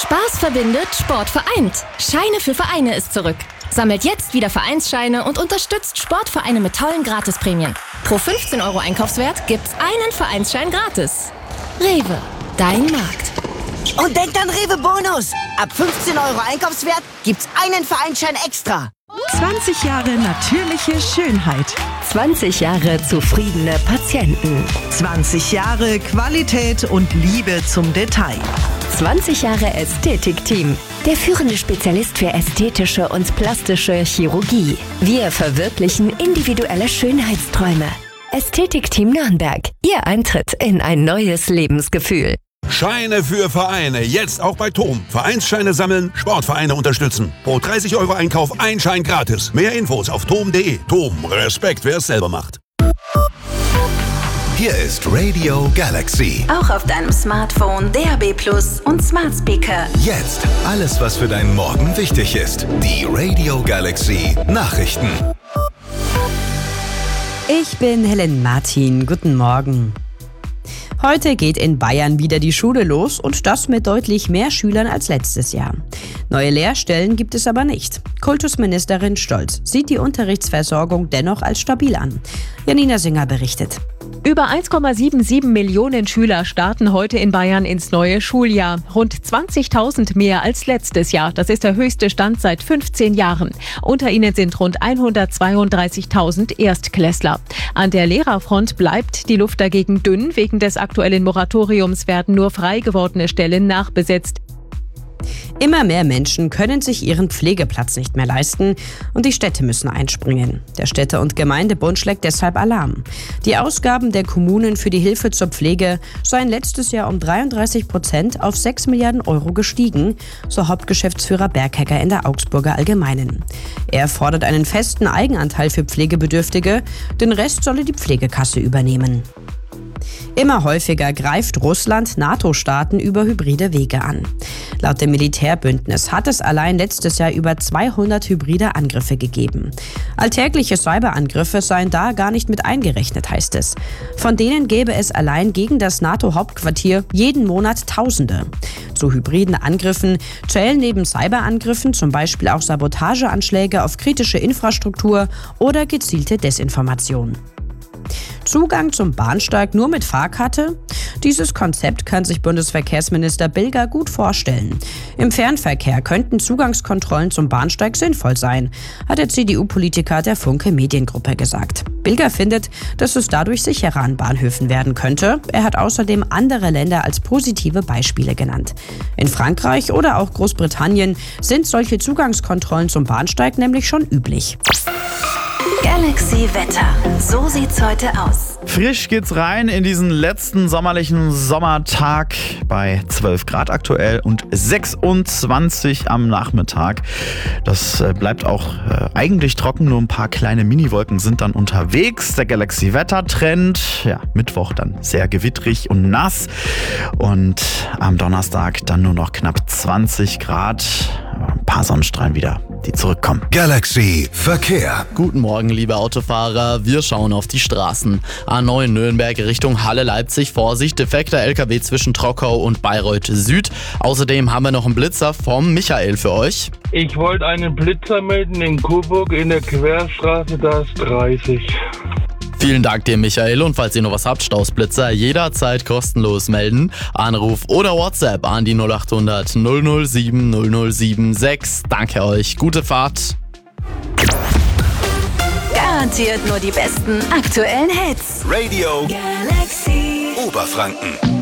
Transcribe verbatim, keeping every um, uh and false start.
Spaß verbindet, Sport vereint. Scheine für Vereine ist zurück. Sammelt jetzt wieder Vereinsscheine und unterstützt Sportvereine mit tollen Gratisprämien. Pro fünfzehn Euro Einkaufswert gibt's einen Vereinsschein gratis. Rewe, dein Markt. Und denkt an Rewe Bonus. Ab fünfzehn Euro Einkaufswert gibt's einen Vereinsschein extra. zwanzig Jahre natürliche Schönheit. zwanzig Jahre zufriedene Patienten. zwanzig Jahre Qualität und Liebe zum Detail. zwanzig Jahre Ästhetikteam. Der führende Spezialist für ästhetische und plastische Chirurgie. Wir verwirklichen individuelle Schönheitsträume. Ästhetikteam Nürnberg. Ihr Eintritt in ein neues Lebensgefühl. Scheine für Vereine, jetzt auch bei T O M. Vereinsscheine sammeln, Sportvereine unterstützen. Pro dreißig Euro Einkauf ein Schein gratis. Mehr Infos auf tom punkt de. T O M, Respekt, wer es selber macht. Hier ist Radio Galaxy. Auch auf deinem Smartphone, D A B Plus und Smart Speaker. Jetzt alles, was für deinen Morgen wichtig ist. Die Radio Galaxy Nachrichten. Ich bin Helen Martin. Guten Morgen. Heute geht in Bayern wieder die Schule los und das mit deutlich mehr Schülern als letztes Jahr. Neue Lehrstellen gibt es aber nicht. Kultusministerin Stolz sieht die Unterrichtsversorgung dennoch als stabil an. Janina Singer berichtet. Über eins Komma siebenundsiebzig Millionen Schüler starten heute in Bayern ins neue Schuljahr. Rund zwanzigtausend mehr als letztes Jahr. Das ist der höchste Stand seit fünfzehn Jahren. Unter ihnen sind rund hundertzweiunddreißigtausend Erstklässler. An der Lehrerfront bleibt die Luft dagegen dünn. Wegen des aktuellen Moratoriums werden nur frei gewordene Stellen nachbesetzt. Immer mehr Menschen können sich ihren Pflegeplatz nicht mehr leisten und die Städte müssen einspringen. Der Städte- und Gemeindebund schlägt deshalb Alarm. Die Ausgaben der Kommunen für die Hilfe zur Pflege seien letztes Jahr um dreiunddreißig Prozent auf sechs Milliarden Euro gestiegen, so Hauptgeschäftsführer Berghecker in der Augsburger Allgemeinen. Er fordert einen festen Eigenanteil für Pflegebedürftige, den Rest solle die Pflegekasse übernehmen. Immer häufiger greift Russland NATO-Staaten über hybride Wege an. Laut dem Militärbündnis hat es allein letztes Jahr über zweihundert hybride Angriffe gegeben. Alltägliche Cyberangriffe seien da gar nicht mit eingerechnet, heißt es. Von denen gäbe es allein gegen das NATO-Hauptquartier jeden Monat Tausende. Zu hybriden Angriffen zählen neben Cyberangriffen zum Beispiel auch Sabotageanschläge auf kritische Infrastruktur oder gezielte Desinformation. Zugang zum Bahnsteig nur mit Fahrkarte? Dieses Konzept kann sich Bundesverkehrsminister Bilger gut vorstellen. Im Fernverkehr könnten Zugangskontrollen zum Bahnsteig sinnvoll sein, hat der C D U-Politiker der Funke Mediengruppe gesagt. Bilger findet, dass es dadurch sicherer an Bahnhöfen werden könnte. Er hat außerdem andere Länder als positive Beispiele genannt. In Frankreich oder auch Großbritannien sind solche Zugangskontrollen zum Bahnsteig nämlich schon üblich. Galaxy Wetter. So sieht's heute aus. Frisch geht's rein in diesen letzten sommerlichen Sommertag bei zwölf Grad aktuell und sechsundzwanzig am Nachmittag. Das bleibt auch äh, eigentlich trocken, nur ein paar kleine Miniwolken sind dann unterwegs. Der Galaxy Wettertrend, ja, Mittwoch dann sehr gewittrig und nass und am Donnerstag dann nur noch knapp zwanzig Grad. Ein paar Sonnenstrahlen wieder, die zurückkommen. Galaxy Verkehr. Guten Morgen, liebe Autofahrer. Wir schauen auf die Straßen. A neun Nürnberg Richtung Halle-Leipzig. Vorsicht, defekter L K W zwischen Trockau und Bayreuth Süd. Außerdem haben wir noch einen Blitzer vom Michael für euch. Ich wollte einen Blitzer melden in Coburg in der Querstraße, da ist dreißig. Vielen Dank dir, Michael. Und falls ihr noch was habt, Stausblitzer, jederzeit kostenlos melden. Anruf oder WhatsApp an die null acht hundert null null sieben null null sieben sechs. Danke euch. Gute Fahrt. Garantiert nur die besten aktuellen Hits. Radio Galaxy Oberfranken.